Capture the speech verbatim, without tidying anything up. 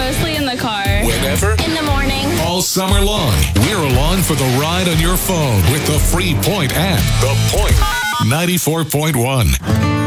Mostly in the car. Whenever. In the morning. All summer long. We're along for the ride on your phone with the free Point app. The Point ninety-four point one.